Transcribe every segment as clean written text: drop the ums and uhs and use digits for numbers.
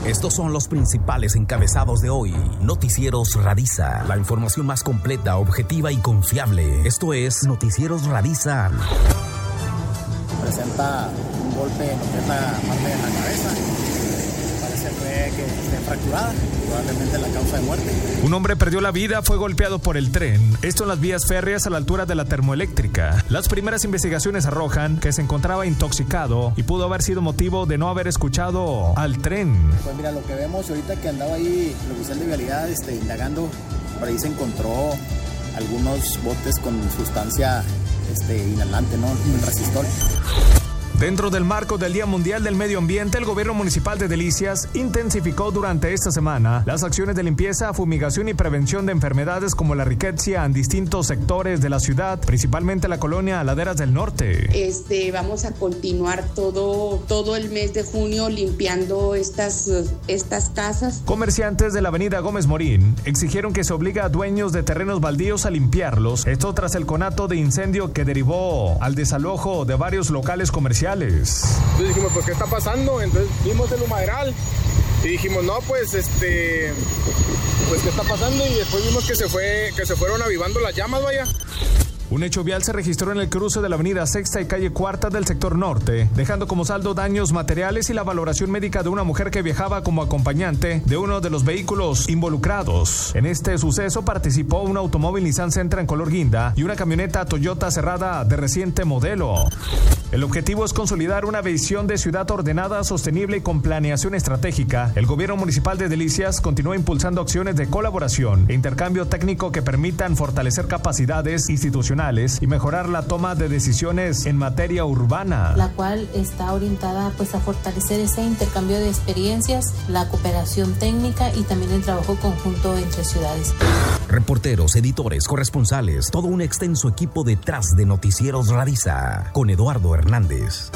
Estos son los principales encabezados de hoy. Noticieros Radiza. La información más completa, objetiva y confiable. Esto es Noticieros Radiza. Presenta un golpe en lo que es la parte de la cabeza. Parece que esté fracturada, probablemente la causa de muerte. Un hombre perdió la vida, fue golpeado por el tren. Esto en las vías férreas a la altura de la termoeléctrica. Las primeras investigaciones arrojan que se encontraba intoxicado y pudo haber sido motivo de no haber escuchado al tren. Pues mira, lo que vemos ahorita que andaba ahí el oficial de vialidad indagando, por ahí se encontró algunos botes con sustancia inhalante, ¿no? Un resistor. Dentro del marco del Día Mundial del Medio Ambiente, el gobierno municipal de Delicias intensificó durante esta semana las acciones de limpieza, fumigación y prevención de enfermedades como la riqueza en distintos sectores de la ciudad, principalmente la colonia Laderas del Norte. Vamos a continuar todo el mes de junio limpiando estas casas. Comerciantes de la avenida Gómez Morín exigieron que se obligue a dueños de terrenos baldíos a limpiarlos, esto tras el conato de incendio que derivó al desalojo de varios locales comerciales. Entonces dijimos, pues, ¿qué está pasando? Entonces vimos el humaderal y dijimos, no, pues, ¿qué está pasando? Y después vimos que se fueron avivando las llamas, vaya. Un hecho vial se registró en el cruce de la avenida Sexta y calle Cuarta del sector norte, dejando como saldo daños materiales y la valoración médica de una mujer que viajaba como acompañante de uno de los vehículos involucrados. En este suceso participó un automóvil Nissan Sentra en color guinda y una camioneta Toyota cerrada de reciente modelo. El objetivo es consolidar una visión de ciudad ordenada, sostenible y con planeación estratégica. El gobierno municipal de Delicias continúa impulsando acciones de colaboración e intercambio técnico que permitan fortalecer capacidades institucionales y mejorar la toma de decisiones en materia urbana. La cual está orientada a fortalecer ese intercambio de experiencias, la cooperación técnica y también el trabajo conjunto entre ciudades. Reporteros, editores, corresponsales, todo un extenso equipo detrás de Noticieros Radiza, con Eduardo Hernández.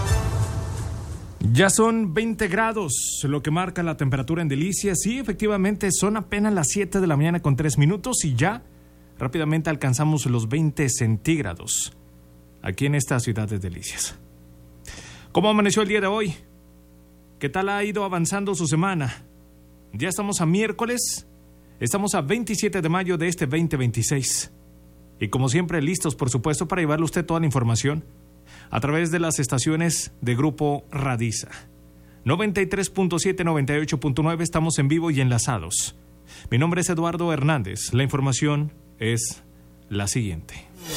Ya son 20 grados, lo que marca la temperatura en Delicias. Sí, efectivamente, son apenas las 7 de la mañana con 3 minutos y ya rápidamente alcanzamos los 20 centígrados aquí en esta ciudad de Delicias. ¿Cómo amaneció el día de hoy? ¿Qué tal ha ido avanzando su semana? Ya estamos a miércoles, estamos a 27 de mayo de este 2026. Y como siempre, listos, por supuesto, para llevarle a usted toda la información a través de las estaciones de Grupo Radiza. 93.7, 98.9, estamos en vivo y enlazados. Mi nombre es Eduardo Hernández. La información es la siguiente.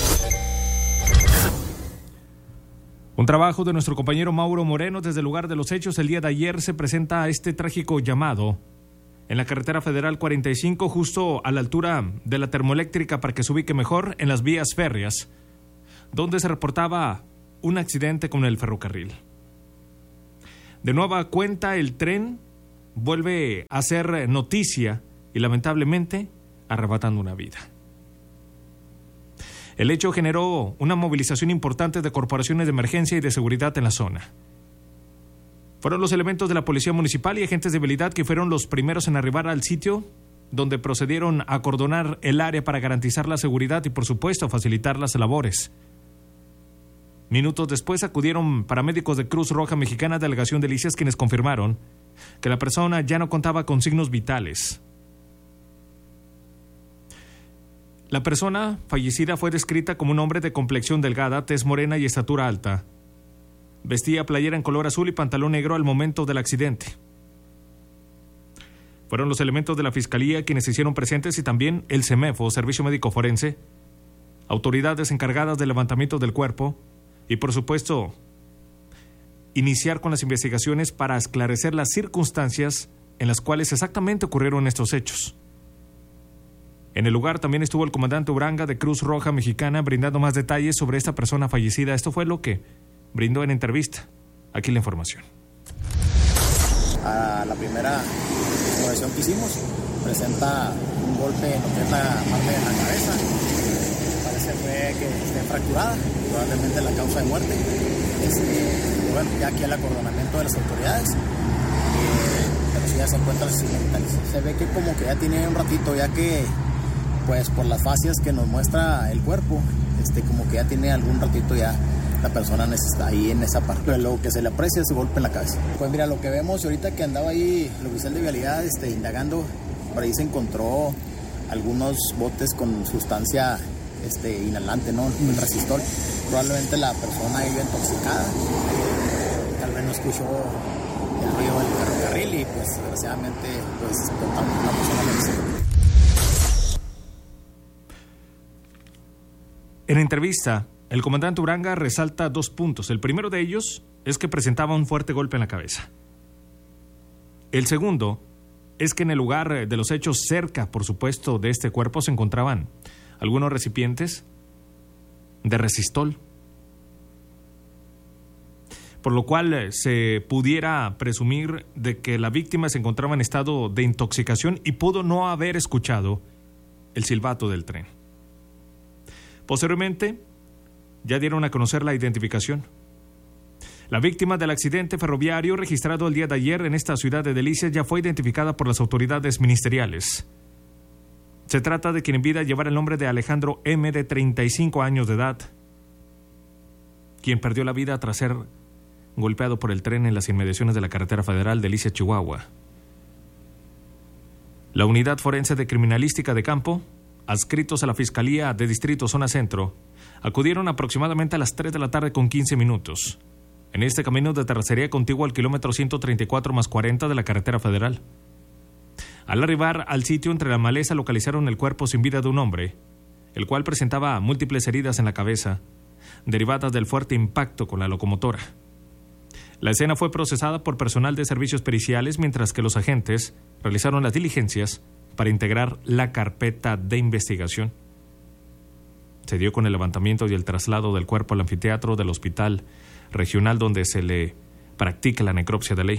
Un trabajo de nuestro compañero Mauro Moreno desde el lugar de los hechos. El día de ayer se presenta este trágico llamado en la carretera federal 45, justo a la altura de la termoeléctrica, para que se ubique mejor, en las vías férreas, donde se reportaba un accidente con el ferrocarril. De nueva cuenta, el tren vuelve a ser noticia y lamentablemente arrebatando una vida. El hecho generó una movilización importante de corporaciones de emergencia y de seguridad en la zona. Fueron los elementos de la Policía Municipal y agentes de vialidad que fueron los primeros en arribar al sitio, donde procedieron a acordonar el área para garantizar la seguridad y, por supuesto, facilitar las labores. Minutos después acudieron paramédicos de Cruz Roja Mexicana, delegación de Delicias, quienes confirmaron que la persona ya no contaba con signos vitales. La persona fallecida fue descrita como un hombre de complexión delgada, tez morena y estatura alta. Vestía playera en color azul y pantalón negro al momento del accidente. Fueron los elementos de la Fiscalía quienes se hicieron presentes y también el CEMEFO, Servicio Médico Forense, autoridades encargadas del levantamiento del cuerpo y, por supuesto, iniciar con las investigaciones para esclarecer las circunstancias en las cuales exactamente ocurrieron estos hechos. En el lugar también estuvo el comandante Uranga de Cruz Roja Mexicana brindando más detalles sobre esta persona fallecida. Esto fue lo que brindó en entrevista. Aquí la información. A la primera exploración que hicimos presenta un golpe en lo que es la parte de la cabeza. Parece que esté fracturada, probablemente la causa de muerte. Bueno, ya aquí el acordonamiento de las autoridades, pero sí ya se encuentra sin vitales. Se ve que como que ya tiene un ratito, ya que pues por las fascias que nos muestra el cuerpo, como que ya tiene algún ratito ya la persona está ahí en esa parte. Pero lo que se le aprecia es su golpe en la cabeza. Pues mira, lo que vemos ahorita que andaba ahí el oficial de vialidad indagando, por ahí se encontró algunos botes con sustancia inhalante, ¿no? El resistol. Probablemente la persona iba intoxicada, tal vez no escuchó el ruido del ferrocarril y pues desgraciadamente pues una persona fallecida. En entrevista, el comandante Uranga resalta 2 puntos. El primero de ellos es que presentaba un fuerte golpe en la cabeza. El segundo es que en el lugar de los hechos, cerca, por supuesto, de este cuerpo, se encontraban algunos recipientes de resistol, por lo cual se pudiera presumir de que la víctima se encontraba en estado de intoxicación y pudo no haber escuchado el silbato del tren. Posteriormente, ya dieron a conocer la identificación. La víctima del accidente ferroviario registrado el día de ayer en esta ciudad de Delicias ya fue identificada por las autoridades ministeriales. Se trata de quien en vida llevara el nombre de Alejandro M., de 35 años de edad, quien perdió la vida tras ser golpeado por el tren en las inmediaciones de la carretera federal Delicias, Chihuahua. La Unidad Forense de Criminalística de Campo, adscritos a la Fiscalía de Distrito Zona Centro, acudieron aproximadamente a las 3 de la tarde con 15 minutos. En este camino de terracería contiguo al kilómetro 134+40 de la carretera federal. Al arribar al sitio, entre la maleza localizaron el cuerpo sin vida de un hombre, el cual presentaba múltiples heridas en la cabeza, derivadas del fuerte impacto con la locomotora. La escena fue procesada por personal de servicios periciales, mientras que los agentes realizaron las diligencias para integrar la carpeta de investigación. Se dio con el levantamiento y el traslado del cuerpo al anfiteatro del hospital regional donde se le practica la necropsia de ley.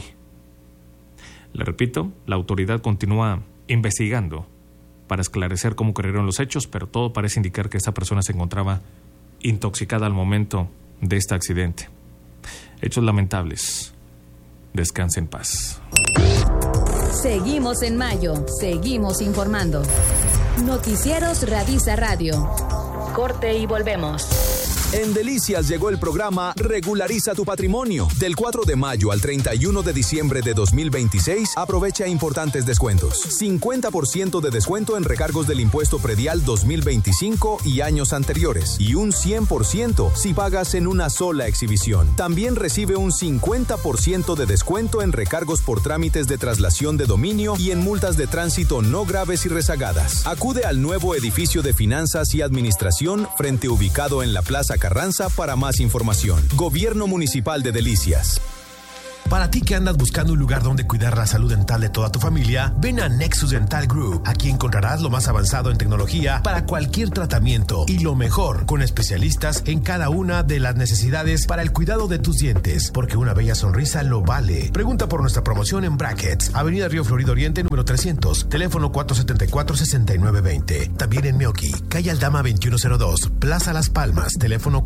Le repito, la autoridad continúa investigando para esclarecer cómo ocurrieron los hechos, pero todo parece indicar que esta persona se encontraba intoxicada al momento de este accidente. Hechos lamentables. Descanse en paz. Seguimos en mayo, seguimos informando. Noticieros Radisa Radio. Corte y volvemos. En Delicias llegó el programa Regulariza tu Patrimonio. Del 4 de mayo al 31 de diciembre de 2026, aprovecha importantes descuentos. 50% de descuento en recargos del impuesto predial 2025 y años anteriores. Y un 100% si pagas en una sola exhibición. También recibe un 50% de descuento en recargos por trámites de traslación de dominio y en multas de tránsito no graves y rezagadas. Acude al nuevo edificio de Finanzas y Administración, frente ubicado en la Plaza Carranza, para más información. Gobierno Municipal de Delicias. Para ti que andas buscando un lugar donde cuidar la salud dental de toda tu familia, ven a Nexus Dental Group. Aquí encontrarás lo más avanzado en tecnología para cualquier tratamiento y lo mejor, con especialistas en cada una de las necesidades para el cuidado de tus dientes, porque una bella sonrisa lo vale. Pregunta por nuestra promoción en Brackets, Avenida Río Florido Oriente, número 300, teléfono 474-6920. También en Meoqui, calle Aldama 2102, Plaza Las Palmas, teléfono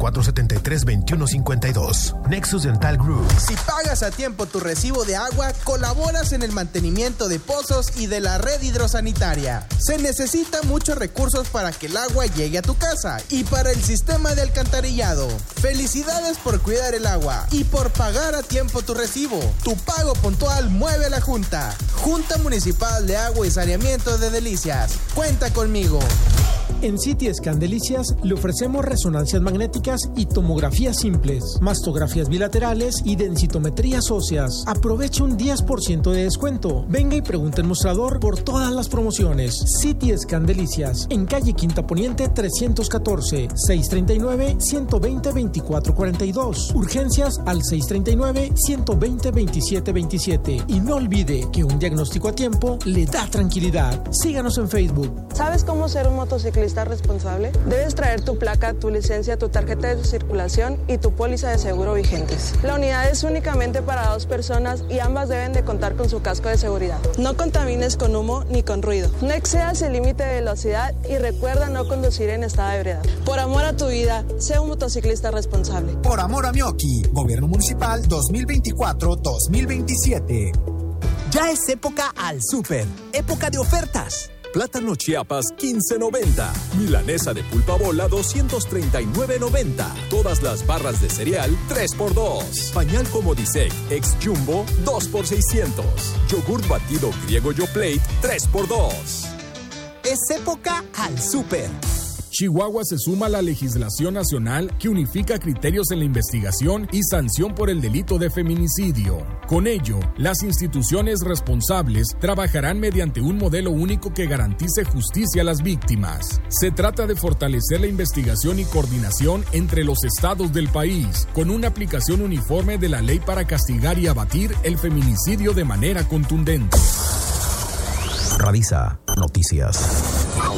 473-2152. Nexus Dental Group. Si pagas a tiempo tu recibo de agua, colaboras en el mantenimiento de pozos y de la red hidrosanitaria. Se necesitan muchos recursos para que el agua llegue a tu casa y para el sistema de alcantarillado. Felicidades por cuidar el agua y por pagar a tiempo tu recibo. Tu pago puntual mueve a la Junta. Junta Municipal de Agua y Saneamiento de Delicias. Cuenta conmigo. En CT Scan Delicias le ofrecemos resonancias magnéticas y tomografías simples, mastografías bilaterales y densitometrías óseas. Aproveche un 10% de descuento. Venga y pregunte en mostrador por todas las promociones. CT Scan Delicias, en calle Quinta Poniente 314, 639-120-2442. Urgencias al 639-120-2727. Y no olvide que un diagnóstico a tiempo le da tranquilidad. Síganos en Facebook. ¿Sabes cómo ser un motociclista responsable? Debes traer tu placa, tu licencia, tu tarjeta de circulación y tu póliza de seguro vigentes. La unidad es únicamente para 2 personas y ambas deben de contar con su casco de seguridad. No contamines con humo ni con ruido. No excedas el límite de velocidad y recuerda no conducir en estado de ebriedad. Por amor a tu vida, sé un motociclista responsable. Por amor a Meoqui, Gobierno Municipal 2024-2027. Ya es época al súper, época de ofertas. Plátano Chiapas 15.90. Milanesa de pulpa bola 239.90. Todas las barras de cereal 3x2. Pañal Comodisec ex Jumbo 2x600. Yogurt batido griego Yoplait 3x2. Es época al súper. Chihuahua se suma a la legislación nacional que unifica criterios en la investigación y sanción por el delito de feminicidio. Con ello, las instituciones responsables trabajarán mediante un modelo único que garantice justicia a las víctimas. Se trata de fortalecer la investigación y coordinación entre los estados del país, con una aplicación uniforme de la ley para castigar y abatir el feminicidio de manera contundente. Radisa Noticias.